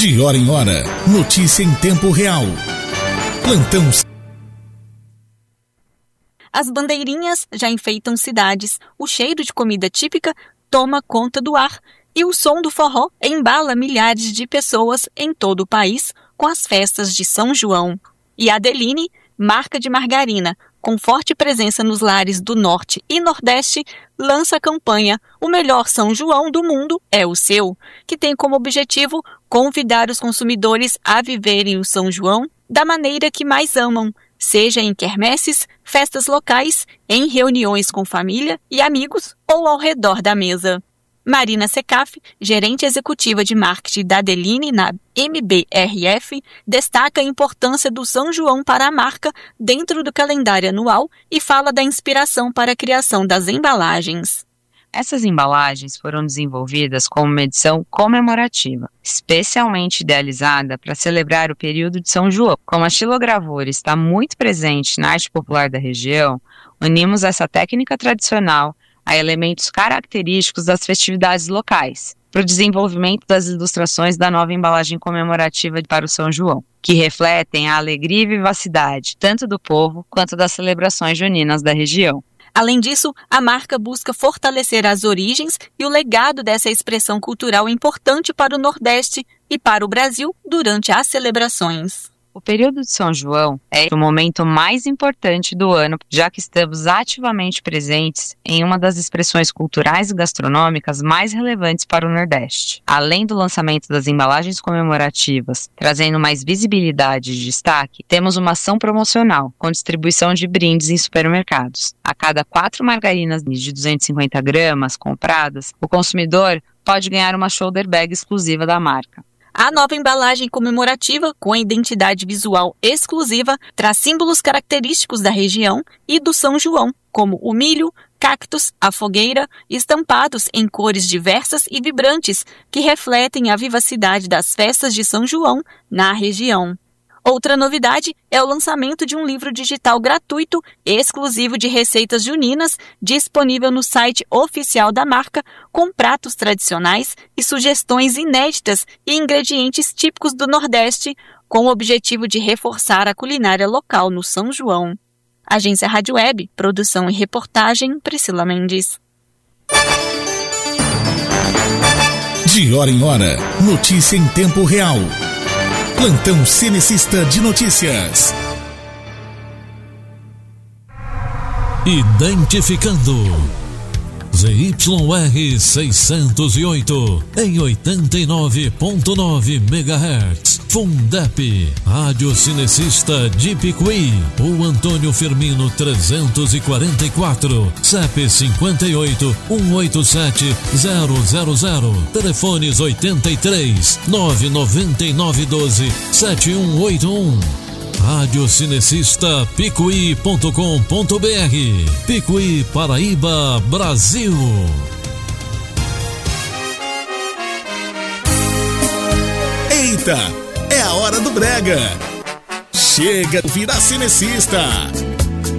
De hora em hora, notícia em tempo real. Plantão. As bandeirinhas já enfeitam cidades, o cheiro de comida típica toma conta do ar e o som do forró embala milhares de pessoas em todo o país com as festas de São João. E a Adeline, marca de margarina, com forte presença nos lares do Norte e Nordeste, lança a campanha O Melhor São João do Mundo é o Seu, que tem como objetivo convidar os consumidores a viverem o São João da maneira que mais amam, seja em quermesses, festas locais, em reuniões com família e amigos ou ao redor da mesa. Marina Secaf, gerente executiva de marketing da Adeline na MBRF, destaca a importância do São João para a marca dentro do calendário anual e fala da inspiração para a criação das embalagens. Essas embalagens foram desenvolvidas como uma edição comemorativa, especialmente idealizada para celebrar o período de São João. Como a xilogravura está muito presente na arte popular da região, unimos essa técnica tradicional a elementos característicos das festividades locais, para o desenvolvimento das ilustrações da nova embalagem comemorativa para o São João, que refletem a alegria e vivacidade tanto do povo quanto das celebrações juninas da região. Além disso, a marca busca fortalecer as origens e o legado dessa expressão cultural importante para o Nordeste e para o Brasil durante as celebrações. O período de São João é o momento mais importante do ano, já que estamos ativamente presentes em uma das expressões culturais e gastronômicas mais relevantes para o Nordeste. Além do lançamento das embalagens comemorativas, trazendo mais visibilidade e destaque, temos uma ação promocional, com distribuição de brindes em supermercados. A cada 4 margarinas de 250 gramas compradas, o consumidor pode ganhar uma shoulder bag exclusiva da marca. A nova embalagem comemorativa, com a identidade visual exclusiva, traz símbolos característicos da região e do São João, como o milho, cactos, a fogueira, estampados em cores diversas e vibrantes, que refletem a vivacidade das festas de São João na região. Outra novidade é o lançamento de um livro digital gratuito, exclusivo de receitas juninas, disponível no site oficial da marca, com pratos tradicionais e sugestões inéditas e ingredientes típicos do Nordeste, com o objetivo de reforçar a culinária local no São João. Agência Rádio Web, produção e reportagem, Priscila Mendes. De hora em hora, notícia em tempo real. Plantão Cinecista de Notícias. Identificando ZYR 608 em 89.9 MHz. Fundep, Rádio Cinecista de Picuí. O Antônio Firmino 344, CEP 58 187 000. Telefones 83 999 12 7181. Radiocinecista Picuí.com.br. Picuí, Paraíba, Brasil. Eita, é a hora do brega. Chega, vira cinecista.